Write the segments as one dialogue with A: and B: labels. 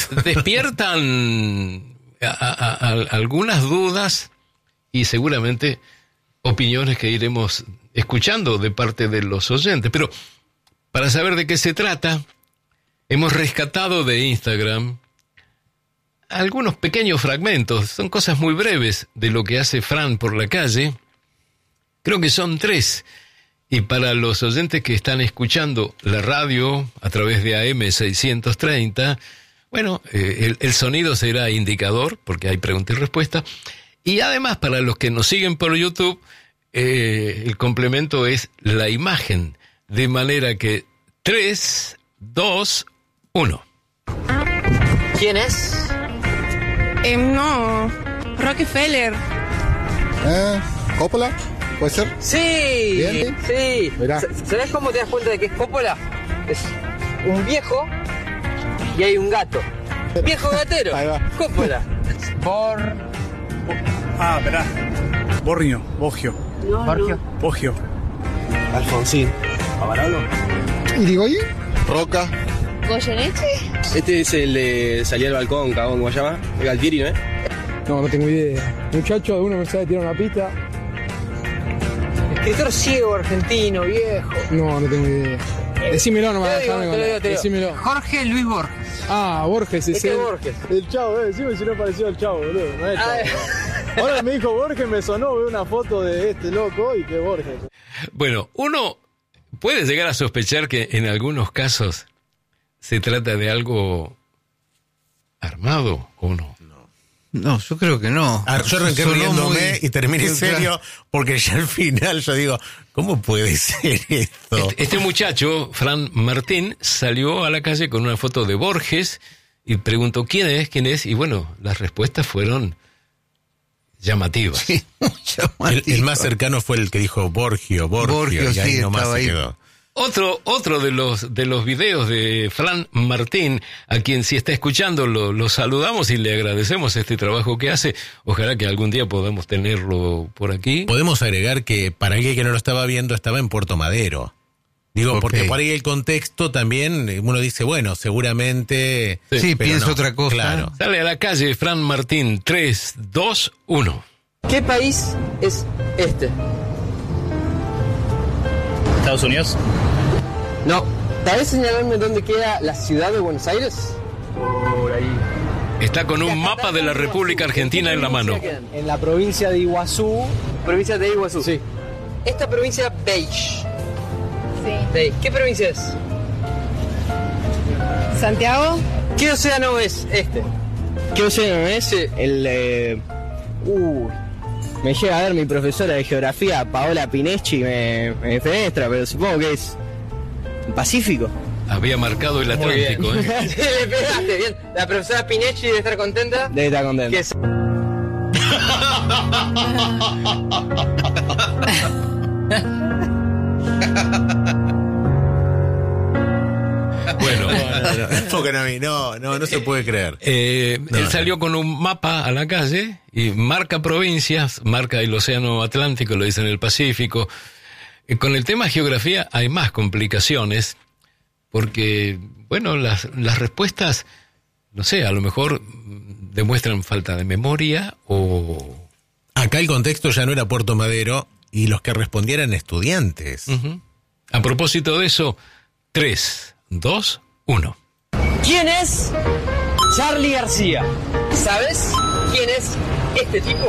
A: despiertan algunas dudas y seguramente opiniones que iremos escuchando de parte de los oyentes. Pero para saber de qué se trata, hemos rescatado de Instagram algunos pequeños fragmentos. Son cosas muy breves de lo que hace Fran por la calle. Creo que son 3. Y para los oyentes que están escuchando la radio a través de AM 630, bueno, el sonido será indicador, porque hay pregunta y respuesta. Y además, para los que nos siguen por YouTube, el complemento es la imagen. De manera que 3, 2, 1.
B: ¿Quién es?
C: No, Rockefeller.
D: ¿Coppola? ¿Puede ser?
B: Sí,
D: ¿Bien?
B: sí.
D: Mirá.
B: ¿Sabés cómo te das cuenta de que es Coppola? Es un viejo y hay un gato. Viejo gatero.
D: Ahí va.
B: Coppola.
E: Esperá. Borgio.
B: Alfonsín.
E: ¿Pavarolo?
D: ¿Irigoyen? Roca.
C: ¿Goyeneche?
B: Este es el de salir al balcón, cagón, ¿cómo se llama? El Galtieri, ¿no?
F: No tengo idea. Muchacho, alguno me sabe tirar una pista.
B: Escritor ciego argentino, viejo.
F: No tengo idea. Decímelo nomás,
B: Te lo digo.
F: decímelo.
B: Jorge Luis Borges.
F: Borges,
B: Este es Borges.
F: El Chavo, decime si no pareció al Chavo, boludo. No es Chavo. Ahora me dijo Borges, me sonó, veo una foto de este loco y que Borges.
A: Bueno, uno puede llegar a sospechar que en algunos casos se trata de algo armado, ¿o no?
G: No, yo creo que no.
H: Yo arranqué riéndome y terminé serio, porque ya al final yo digo, ¿cómo puede ser esto?
A: Este muchacho, Fran Martín, salió a la calle con una foto de Borges y preguntó ¿quién es? Y bueno, las respuestas fueron llamativas.
G: Sí,
H: El más cercano fue el que dijo Borgio, y ahí
G: sí,
H: nomás se
G: ahí.
H: quedó.
A: Otro de los videos de Fran Martín, a quien si está escuchando lo saludamos y le agradecemos este trabajo que hace. Ojalá que algún día podamos tenerlo por aquí.
H: Podemos agregar que para alguien que no lo estaba viendo, estaba en Puerto Madero. Digo,
G: Ok.
H: porque por ahí el contexto también, uno dice, bueno, seguramente...
G: Sí,
H: pero
G: pienso
H: no,
G: otra cosa.
H: Claro.
A: Sale a la calle Fran Martín, 3, 2, 1.
B: ¿Qué país es este?
E: ¿Estados Unidos?
B: No. ¿Sabés señalarme dónde queda la ciudad de Buenos Aires? Por ahí.
A: Está con un mapa de la República Argentina en la mano.
F: En la provincia de Iguazú.
B: Provincia de Iguazú.
F: Sí.
B: Esta provincia beige.
C: Sí.
B: ¿Qué provincia es?
C: ¿Santiago?
B: ¿Qué océano es este?
I: ¿Qué océano es?
B: Sí.
I: Me llega a ver mi profesora de geografía, Paola Pineschi, me fenestra, pero supongo que es el Pacífico.
A: Había marcado el Atlántico,
B: Sí, le pegaste, bien. La profesora Pineschi debe estar contenta.
I: Debe estar contenta.
B: Que es...
A: Bueno,
H: Enfocan a mí, no se puede creer.
A: él salió con un mapa a la calle y marca provincias, marca el océano Atlántico, lo dice en el Pacífico. Con el tema geografía hay más complicaciones, porque, bueno, las respuestas, no sé, a lo mejor demuestran falta de memoria o...
H: Acá el contexto ya no era Puerto Madero y los que respondieran estudiantes.
A: Uh-huh. A propósito de eso, 3, 2, 1.
B: ¿Quién es Charly García? ¿Sabes quién es este tipo?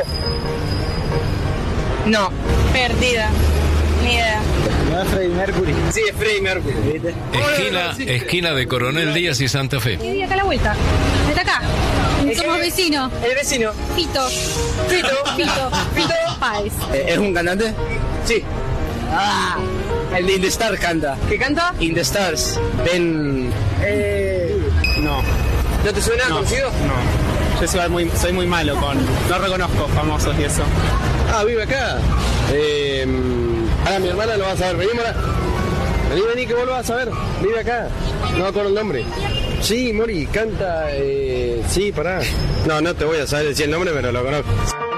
C: No, perdida. Ni idea.
F: ¿No es Freddie Mercury?
B: Sí, es Freddie Mercury, ¿viste?
A: Esquina de Coronel Díaz y Santa Fe.
C: ¿Qué día acá a la vuelta? Está acá. Somos vecinos.
B: El vecino.
C: Pito.
B: Pito.
C: Páez.
I: ¿Es un cantante?
B: Sí.
I: Ah, el de In The Stars canta.
B: ¿Qué canta?
I: In The Stars. Ben...
F: No.
B: ¿No te suena conocido?
F: No. Yo soy muy malo con... No reconozco famosos y eso.
I: Ah, vive acá. Ahora mi hermana lo vas a ver. Vení, Mora. Vení, que vos lo vas a ver. Vive acá. No me acuerdo el nombre. Sí, Mori, canta... Sí, pará. No te voy a saber decir el nombre, pero lo conozco.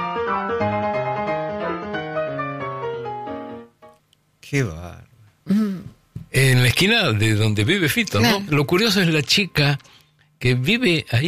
G: Qué bárbaro.
A: En la esquina de donde vive Fito, ¿no? Lo curioso es la chica que vive ahí